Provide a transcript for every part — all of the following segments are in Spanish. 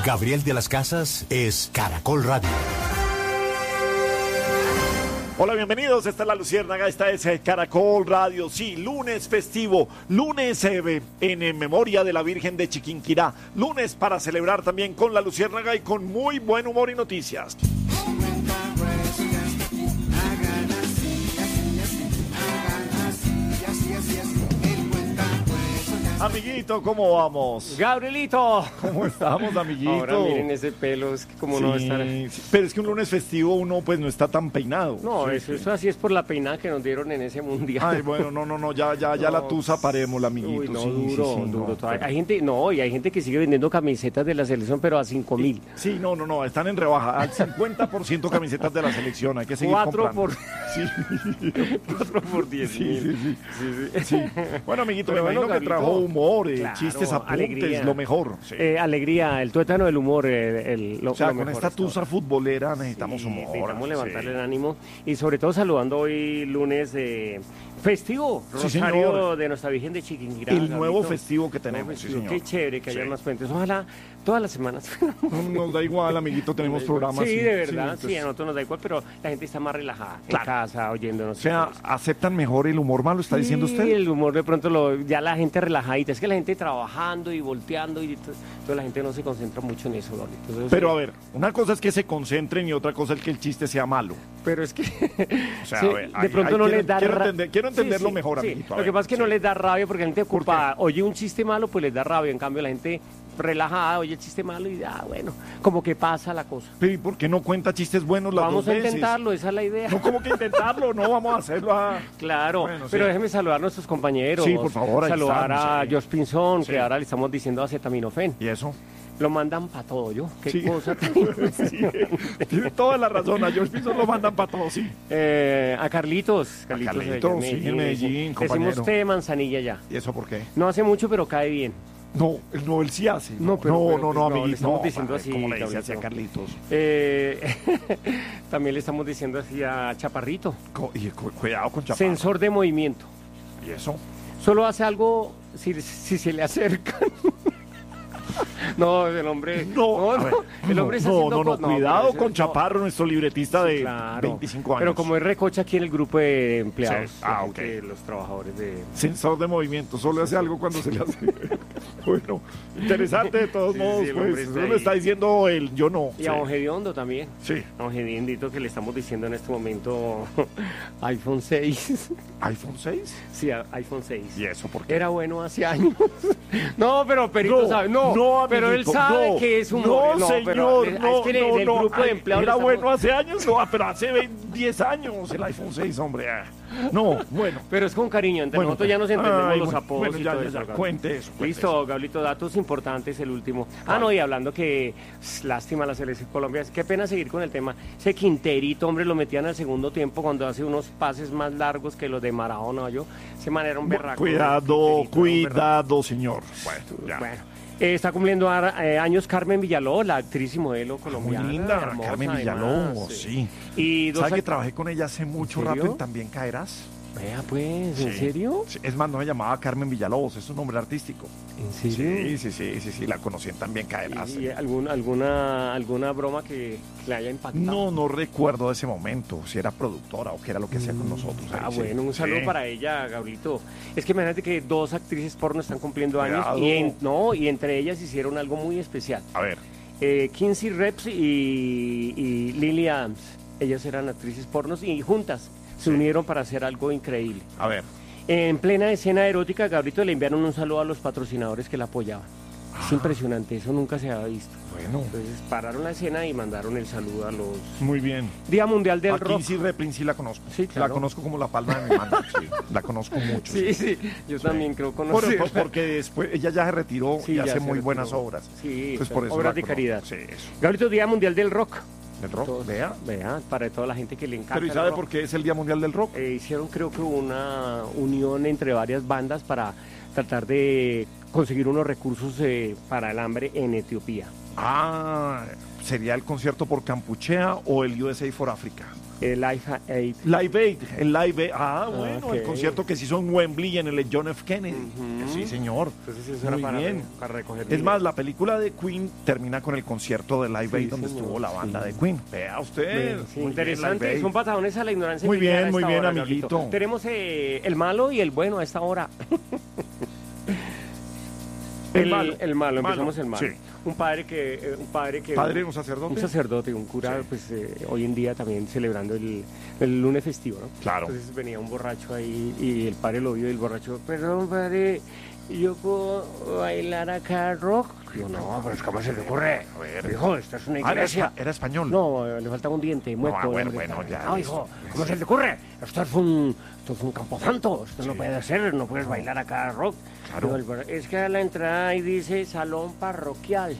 Gabriel de las Casas es Caracol Radio. Hola, bienvenidos, esta es La Luciérnaga, esta es Caracol Radio, sí, lunes festivo, lunes en memoria de la Virgen de Chiquinquirá, lunes para celebrar también con La Luciérnaga y con muy buen humor y noticias. Amiguito, ¿cómo vamos? Gabrielito. ¿Cómo estamos, amiguito? Ahora miren ese pelo, es que como sí, no estar... Sí, pero es que un lunes festivo uno pues no está tan peinado. No, sí, eso así es por la peinada que nos dieron en ese mundial. Ay, bueno, no, ya No, la tusa parémosla, amiguito. Uy, no, sí, duro. no, pero... Hay gente, y hay gente que sigue vendiendo camisetas de la selección, pero a 5,000. Sí, no, están en rebaja, al 50% camisetas de la selección, hay que seguir 4 comprando. Sí. 4 por 10,000. Sí. Bueno, amiguito, Pero me imagino bueno, que trajo humor, claro, chistes, apuntes, alegría. lo mejor. Sí. Alegría, el tuétano del humor, O sea, lo con mejor esta es todo. tusa futbolera necesitamos Sí, humor. necesitamos levantarle sí. el ánimo y sobre todo saludando hoy lunes festivo, Sí, Rosario señor. de Nuestra Virgen de Chiquinquirá. El nuevo Gabrielito. festivo que tenemos, Nuevo sí, festivo. señor. Qué chévere que haya Sí. más puentes. Ojalá todas las semanas. Nos da igual, amiguito, tenemos programas. Sí, de verdad, entonces, sí, a nosotros nos da igual, pero la gente está más relajada Claro. en casa, oyéndonos. O sea, aceptan mejor el humor malo, ¿está diciendo Sí, usted? el humor de pronto, ya la gente relajadita. Es que la gente trabajando y volteando, y entonces la gente no se concentra mucho en eso, Gabriel. Entonces, Pero a ver, una cosa es que se concentren y otra cosa es que el chiste sea malo. Pero es que O sea, sí, a ver, de pronto no les da quiero entenderlo sí, mejor, sí. amiguito. a Lo que ver, pasa es que sí. no les da rabia porque la gente ¿Por ocupada oye un chiste malo, pues les da rabia. En cambio, la gente relajada oye el chiste malo y bueno, como que pasa la cosa. Pero ¿y por qué no cuenta chistes buenos las Vamos dos a veces? intentarlo, esa es la idea. No, como que intentarlo, no, vamos a hacerlo. Claro, Bueno, pero sí. déjeme saludar a nuestros compañeros. Sí, por favor, ahí saludar están, a sí. George Pinzón, Sí. que ahora le estamos diciendo acetaminofén. ¿Y eso? Lo mandan para todo, ¿yo? Qué Sí. cosa tan Sí, tiene toda la razón. A George Pinzón lo mandan para todos, sí. A Carlitos. Carlitos, allá sí, en Medellín, compañero. Decimos té de manzanilla ya. ¿Y eso por qué? No hace mucho, pero cae bien. No, él sí hace. No, pero no, le amiguito. estamos no, diciendo padre, así, ¿cómo le dice Gabrielito? así a Carlitos? También le estamos diciendo así a Chaparrito. Cuidado con Chaparro. Sensor de movimiento. ¿Y eso? Solo hace algo si se le acercan. No, el hombre. A ver, el hombre está haciendo no, cosas. cuidado pero ese con no. Chaparro, nuestro libretista Sí, de claro. 25 años. Pero como es recocha aquí en el grupo de empleados, Sí. la Ok. gente, los trabajadores de... Sensor de movimiento, solo hace algo cuando se le hace. Bueno, interesante de todos Sí, modos, sí, el hombre pues. está Eso ahí. lo está diciendo el yo no. Y a Don Gediondo también. Sí. A Don Gediondito que le estamos diciendo en este momento iPhone 6. ¿iPhone 6? Sí, iPhone 6. ¿Y eso por qué? Era bueno hace años. No, pero Perito No, sabe. No, no, pero él amiguito, que no, es un No, señor, es que en el grupo de empleados Era le estamos- bueno hace años, no, pero hace 10 años el iPhone 6, hombre. No, bueno. Pero es con cariño, entre Bueno, nosotros ya nos entendemos ay, los bueno, apodos bueno, y ya, todo ya, eso. ya, Gabriel. cuente eso. Listo, Gablito, datos importantes, el último. No, y hablando que lástima la selección Colombia, qué pena seguir con el tema. Ese Quinterito, hombre, lo metían al segundo tiempo cuando hace unos pases más largos que los de Maradona, yo. Ese man era un berraco. Cuidado, señor. Bueno, ya. Bueno, está cumpliendo años Carmen Villaló, la actriz y modelo colombiana. Muy linda, hermosa, Carmen Villaló, además, sí. Y dos ¿Sabes que act- trabajé con ella hace mucho ¿En rato serio? en También Caerás? Vea, pues, ¿en Sí. serio? Sí, es más, no se llamaba Carmen Villalobos, es un nombre artístico. ¿En serio? Sí, la conocí en También Caerás. ¿Y alguna broma que le haya impactado? No recuerdo de ese momento, si era productora o qué era lo que hacía con nosotros. ahí, sí. Bueno, un saludo Sí. para ella, Gabrielito. Es que imagínate que dos actrices porno están cumpliendo años Cuidado. y entre ellas hicieron algo muy especial. A ver, Kinsey Reps y Lily Adams. Ellas eran actrices pornos y juntas se unieron para hacer algo increíble. a ver. En plena escena erótica, Gabrielito, le enviaron un saludo a los patrocinadores que la apoyaban. Es impresionante, eso nunca se había visto. Bueno, Entonces pararon la escena y mandaron el saludo a los... muy bien. Día Mundial del Aquí Rock. sí Replin sí la conozco. Sí, claro. La conozco como la palma de mi mano. Sí, la conozco mucho. Sí, yo también creo Por- conocer. porque después ella ya se retiró Sí, y ya hace se muy retiró. buenas obras. Sí, Entonces, por eso obras la de conozco. caridad. Sí, eso. Gabrielito, Día Mundial del Rock. ¿Del rock? Todos- Vea. para toda la gente que le encanta Pero ¿y el sabe rock. por qué es el Día Mundial del Rock? Hicieron creo que una unión entre varias bandas para tratar de conseguir unos recursos para el hambre en Etiopía. ¿Sería el concierto por Campuchea o el USA for Africa? Live Aid. Live Aid, el Live Aid. Bueno, ok. el concierto que se hizo en Wembley en el John F. Kennedy. Sí, señor. Entonces eso Muy era bien. para recoger Es dinero. más, la película de Queen termina con el concierto de Live Aid Sí, donde señor, estuvo la banda sí. de Queen. Vea usted. Sí, Muy bien, interesante, Live Aid. son patadones a la ignorancia. Muy militar bien, a muy esta bien, hora, amiguito. Gabrielito. Tenemos el malo y el bueno a esta hora. El malo. El malo, Malo, empezamos el malo. sí. Un padre que... ¿Padre, un sacerdote? Un sacerdote, un cura, Sí. pues hoy en día también celebrando el lunes festivo, ¿no? Claro. Entonces venía un borracho ahí y el padre lo vio y el borracho, perdón, padre, ¿yo puedo bailar acá rock? Yo, no, pero es que ¿cómo se le ocurre? A ver. Hijo, esta es una Ah, iglesia. era español. No, le faltaba un diente, muerto. Ah, bueno, hombre. bueno, ya, No, listo. hijo, ¿cómo se te ocurre? Esto es un camposanto, esto no puede ser, no puedes bailar acá rock. Claro. Digo, es que a la entrada ahí dice salón parroquial.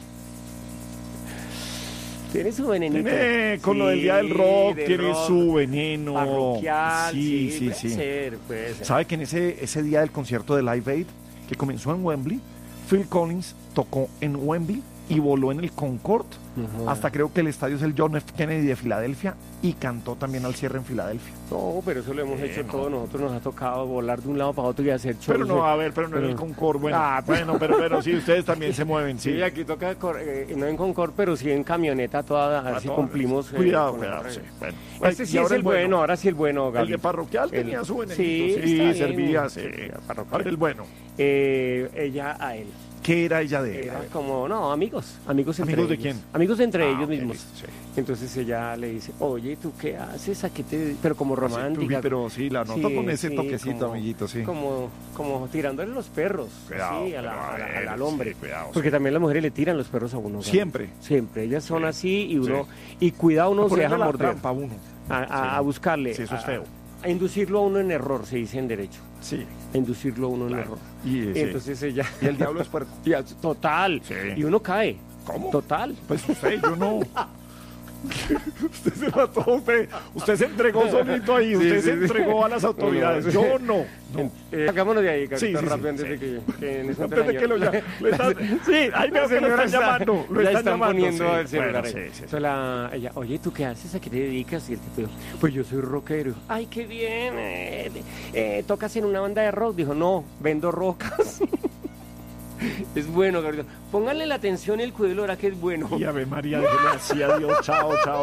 Tiene su venenito. Tiene, con lo del Sí, día del rock, del tiene rock, su veneno. parroquial, Sí. puede ser. ¿Sabe que en ese día del concierto de Live Aid, que comenzó en Wembley, Phil Collins tocó en Wembley y voló en el Concorde Ujú. hasta creo que el estadio es el John F. Kennedy de Filadelfia y cantó también al cierre en Filadelfia. No, pero eso lo hemos hecho no. todos. Nosotros nos ha tocado volar de un lado para otro y hacer shows. Pero no, a ver, pero no en el pero- Concorde. Bueno, Ah, pero sí, ustedes también se mueven, sí. Sí, aquí toca, no en Concord, pero sí en camioneta toda, así todas. cumplimos. Cuidado, con cuidado, la sí. regla. Bueno. Este Y sí ahora es el bueno, ahora sí el bueno, El Gaby. de parroquial El- tenía su venenito. sí, Sí, está bien. servía, sí. Sí, parroquial. Ahora el bueno. Ella a él. ¿Qué era ella de él? A Era ver. como, no, amigos entre ¿Amigos de ellos. quién? Amigos entre Ah, ellos ok, mismos. listo, sí. Entonces ella le dice, oye, ¿tú qué haces? ¿A qué te...? Pero como Sí, romántica. pero sí, la noto Sí, con ese sí, toquecito, como- amiguito, sí. Como tirándole los perros. Cuidado, sí, pero a ver, al hombre. sí, cuidado, Porque sí. también las mujeres le tiran los perros a uno. Gaby. Siempre. Siempre. Ellas son Sí, así y uno... sí. Y cuidado, uno se Ponerle deja la morder. trampa a uno. A buscarle. Sí, eso es a- feo. A inducirlo a uno en error, se dice en derecho. Sí. A inducirlo a uno en Claro. error. Y, Y sí. entonces ella... Y el diablo es puerco. Total. Sí. Y uno cae. ¿Cómo? Total. Pues usted, yo no. Usted se mató, usted se entregó solito ahí, usted se entregó a las autoridades. Yo no. Hagámonos de ahí, Carito, Sí, sí, rápido, sí, antes sí. de que nos Antes de que lo llamen. Sí, ahí veo que lo están llamando. Lo ya están están llamando. poniendo sí. el celular Bueno, ahí. sí, sí. Entonces ella, oye, ¿tú qué haces? ¿A qué te dedicas? Y el tipo dijo, pues yo soy rockero. Ay, qué bien. ¿Tocas en una banda de rock? Dijo, no, vendo rocas. Es bueno, Carito. Pónganle la atención y el cuidado, ahora que es bueno. Y Ave María, déjele así, adiós, chao, chao.